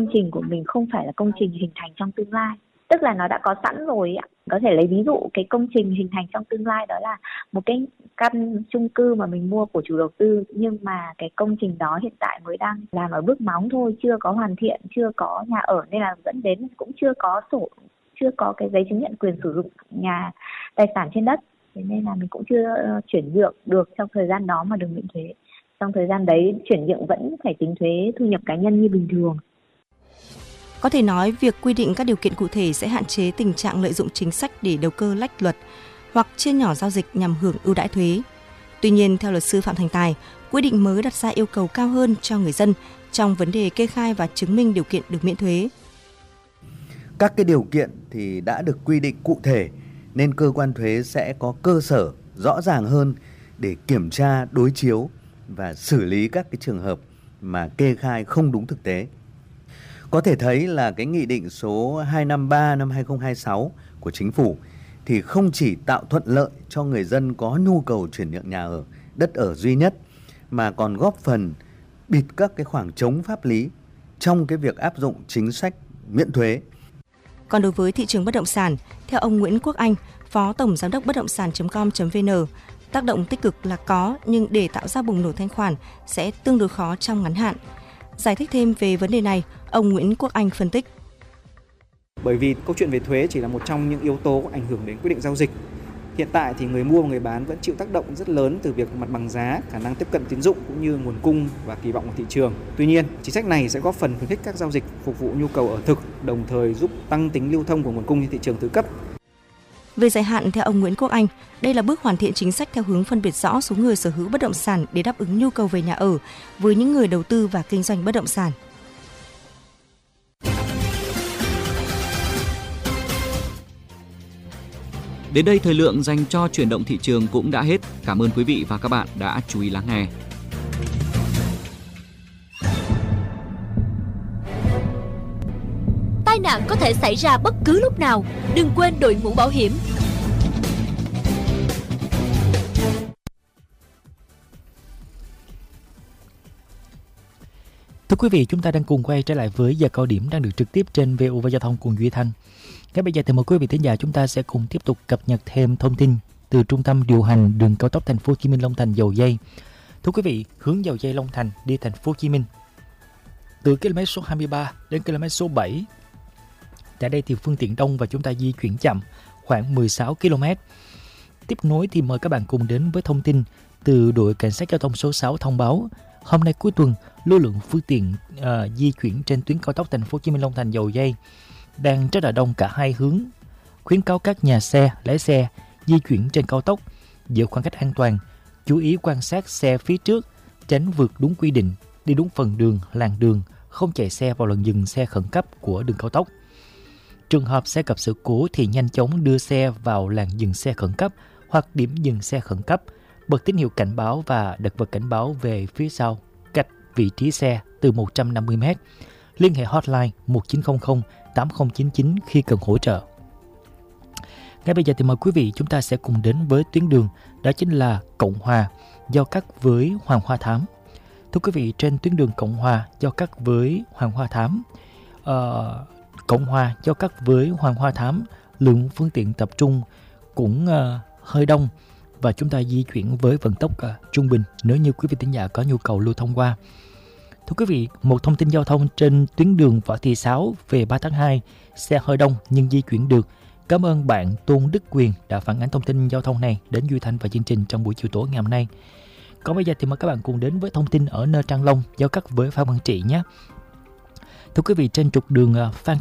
công trình của mình không phải là công trình hình thành trong tương lai. Tức là nó đã có sẵn rồi ạ. Có thể lấy ví dụ cái công trình hình thành trong tương lai đó là một cái căn chung cư mà mình mua của chủ đầu tư, nhưng mà cái công trình đó hiện tại mới đang làm ở bước móng thôi, chưa có hoàn thiện, chưa có nhà ở, nên là dẫn đến cũng chưa có sổ, chưa có cái giấy chứng nhận quyền sử dụng nhà tài sản trên đất. Thế nên là mình cũng chưa chuyển nhượng được trong thời gian đó mà được miễn thuế. Trong thời gian đấy chuyển nhượng vẫn phải tính thuế thu nhập cá nhân như bình thường. Có thể nói, việc quy định các điều kiện cụ thể sẽ hạn chế tình trạng lợi dụng chính sách để đầu cơ lách luật hoặc chia nhỏ giao dịch nhằm hưởng ưu đãi thuế. Tuy nhiên, theo luật sư Phạm Thành Tài, quy định mới đặt ra yêu cầu cao hơn cho người dân trong vấn đề kê khai và chứng minh điều kiện được miễn thuế. Các cái điều kiện thì đã được quy định cụ thể nên cơ quan thuế sẽ có cơ sở rõ ràng hơn để kiểm tra, đối chiếu và xử lý các cái trường hợp mà kê khai không đúng thực tế. Có thể thấy là cái nghị định số 253 năm 2026 của Chính phủ thì không chỉ tạo thuận lợi cho người dân có nhu cầu chuyển nhượng nhà ở, đất ở duy nhất, mà còn góp phần bịt các cái khoảng trống pháp lý trong cái việc áp dụng chính sách miễn thuế. Còn đối với thị trường bất động sản, theo ông Nguyễn Quốc Anh, Phó Tổng Giám đốc bất động sản.com.vn, tác động tích cực là có, nhưng để tạo ra bùng nổ thanh khoản sẽ tương đối khó trong ngắn hạn. Giải thích thêm về vấn đề này, ông Nguyễn Quốc Anh phân tích. Bởi vì câu chuyện về thuế chỉ là một trong những yếu tố ảnh hưởng đến quyết định giao dịch. Hiện tại thì người mua và người bán vẫn chịu tác động rất lớn từ việc mặt bằng giá, khả năng tiếp cận tín dụng cũng như nguồn cung và kỳ vọng của thị trường. Tuy nhiên, chính sách này sẽ góp phần khuyến khích các giao dịch phục vụ nhu cầu ở thực, đồng thời giúp tăng tính lưu thông của nguồn cung trên thị trường thứ cấp. Về dài hạn, theo ông Nguyễn Quốc Anh, đây là bước hoàn thiện chính sách theo hướng phân biệt rõ số người sở hữu bất động sản để đáp ứng nhu cầu về nhà ở với những người đầu tư và kinh doanh bất động sản. Đến đây thời lượng dành cho chuyển động thị trường cũng đã hết. Cảm ơn quý vị và các bạn đã chú ý lắng nghe. Tai nạn có thể xảy ra bất cứ lúc nào. Đừng quên đội mũ bảo hiểm. Thưa quý vị, chúng ta đang cùng quay trở lại với giờ cao điểm đang được trực tiếp trên VOV Giao thông cùng Duy Thanh. Ngay bây giờ thì mời quý vị thính giả chúng ta sẽ cùng tiếp tục cập nhật thêm thông tin từ Trung tâm điều hành đường cao tốc Thành phố Hồ Chí Minh Long Thành Dầu Giây. Thưa quý vị, hướng Dầu Giây Long Thành đi Thành phố Hồ Chí Minh từ km số 23 đến km số 7. Tại đây thì phương tiện đông và chúng ta di chuyển chậm khoảng 16 km. Tiếp nối thì mời các bạn cùng đến với thông tin từ đội cảnh sát giao thông số 6 thông báo hôm nay cuối tuần lưu lượng phương tiện di chuyển trên tuyến cao tốc Thành phố Hồ Chí Minh Long Thành Dầu Giây đang rất là đông cả hai hướng. Khuyến cáo các nhà xe, lái xe di chuyển trên cao tốc giữ khoảng cách an toàn, chú ý quan sát xe phía trước, tránh vượt đúng quy định, đi đúng phần đường, làn đường, không chạy xe vào lần dừng xe khẩn cấp của đường cao tốc. Trường hợp xe gặp sự cố thì nhanh chóng đưa xe vào làn dừng xe khẩn cấp hoặc điểm dừng xe khẩn cấp, bật tín hiệu cảnh báo và đặt vật cảnh báo về phía sau, cách vị trí xe từ 150 m. Liên hệ hotline 1900 8099 khi cần hỗ trợ. Ngay bây giờ thì mời quý vị chúng ta sẽ cùng đến với tuyến đường, đó chính là Cộng Hòa giao cắt với Hoàng Hoa Thám. Thưa quý vị, trên tuyến đường Cộng Hòa giao cắt với Hoàng Hoa Thám, Cộng Hòa giao cắt với Hoàng Hoa Thám, lượng phương tiện tập trung cũng hơi đông và chúng ta di chuyển với vận tốc trung bình nếu như quý vị thính giả có nhu cầu lưu thông qua. Thưa quý vị, một thông tin giao thông trên tuyến đường Võ Thị Sáu về 3 tháng 2, xe hơi đông nhưng di chuyển được. Cảm ơn bạn Tôn Đức Quyền đã phản ánh thông tin giao thông này đến Duy Thanh và chương trình trong buổi chiều tối ngày hôm nay. Còn bây giờ thì mời các bạn cùng đến với thông tin ở Nơ Trang Long giao cắt với Phan Văn Trị nhé. Thưa quý vị, trên trục đường Phạm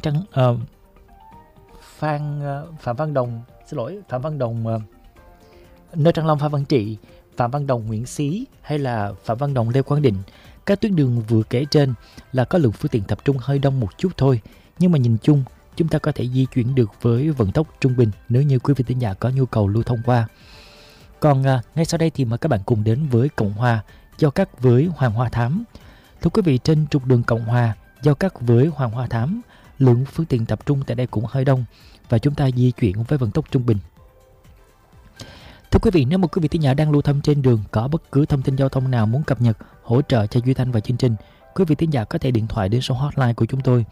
Văn Đồng Nơ Trang Long Phan Văn Trị, Phạm Văn Đồng Nguyễn Xí hay là Phạm Văn Đồng Lê Quang Định, các tuyến đường vừa kể trên là có lượng phương tiện tập trung hơi đông một chút thôi, nhưng mà nhìn chung chúng ta có thể di chuyển được với vận tốc trung bình nếu như quý vị thính giả có nhu cầu lưu thông qua. Còn ngay sau đây thì mời các bạn cùng đến với Cộng Hòa giao cắt với Hoàng Hoa Thám. Thưa quý vị, trên trục đường Cộng Hòa giao cắt với Hoàng Hoa Thám, lượng phương tiện tập trung tại đây cũng hơi đông và chúng ta di chuyển với vận tốc trung bình. Thưa quý vị, nếu một quý vị thính giả đang lưu thông trên đường có bất cứ thông tin giao thông nào muốn cập nhật, hỗ trợ cho Duy Thanh và chương trình, quý vị thính giả có thể điện thoại đến số hotline của chúng tôi